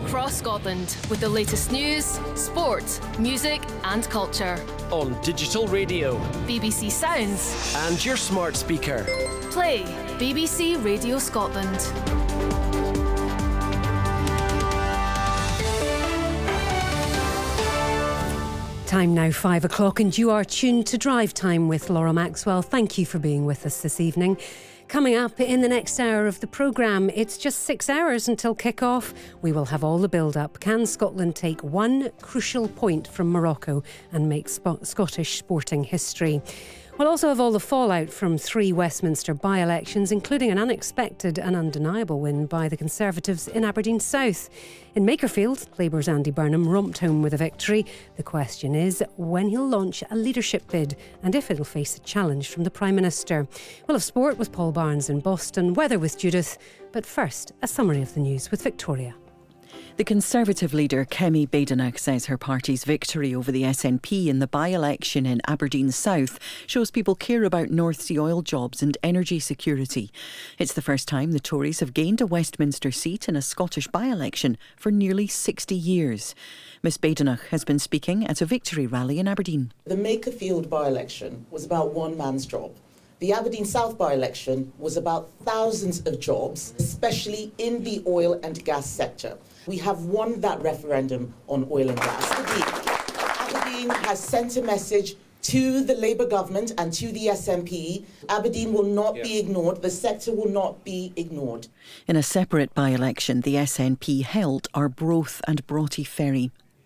across Scotland with the latest news, sport, music and culture. On digital radio, BBC Sounds and your smart speaker. Play BBC Radio Scotland. Time now 5 o'clock and you are tuned to Drive Time with Laura Maxwell. Thank you for being with us this evening. Coming up in the next hour of the programme, it's just 6 hours until kick-off. We will have all the build-up. Can Scotland take one crucial point from Morocco and make Scottish sporting history? We'll also have all the fallout from 3 Westminster by-elections, including an unexpected and undeniable win by the Conservatives in Aberdeen South. In Makerfield, Labour's Andy Burnham romped home with a victory. The question is when he'll launch a leadership bid and if it'll face a challenge from the Prime Minister. We'll have sport with Paul Barnes in Boston, weather with Judith. But first, a summary of the news with Victoria. The Conservative leader Kemi Badenoch says her party's victory over the SNP in the by-election in Aberdeen South shows people care about North Sea oil jobs and energy security. It's the first time the Tories have gained a Westminster seat in a Scottish by-election for nearly 60 years. Ms Badenoch has been speaking at a victory rally in Aberdeen. The Makerfield by-election was about one man's job. The Aberdeen South by-election was about thousands of jobs, especially in the oil and gas sector. We have won that referendum on oil and gas. Aberdeen has sent a message to the Labour government and to the SNP. Aberdeen will not be ignored. The sector will not be ignored. In a separate by-election, the SNP held Arbroath and Broughty Ferry.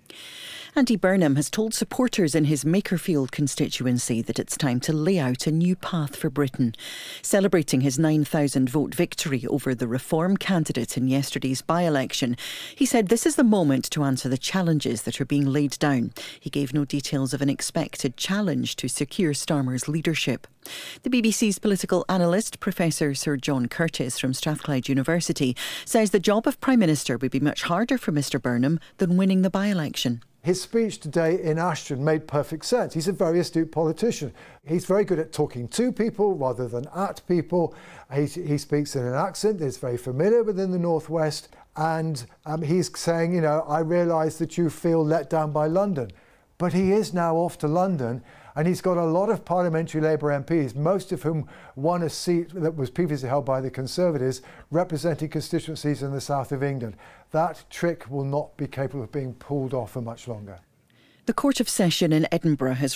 Andy Burnham has told supporters in his Makerfield constituency that it's time to lay out a new path for Britain. Celebrating his 9,000 vote victory over the Reform candidate in yesterday's by-election, he said this is the moment to answer the challenges that are being laid down. He gave no details of an expected challenge to secure Starmer's leadership. The BBC's political analyst, Professor Sir John Curtis from Strathclyde University, says the job of Prime Minister would be much harder for Mr Burnham than winning the by-election. His speech today in Ashton made perfect sense. He's a very astute politician. He's very good at talking to people rather than at people. He speaks in an accent that's very familiar within the North West. And he's saying, you know, I realise that you feel let down by London. But he is now off to London and he's got a lot of parliamentary Labour MPs, most of whom won a seat that was previously held by the Conservatives, representing constituencies in the south of England. That trick will not be capable of being pulled off for much longer. The Court of Session in Edinburgh has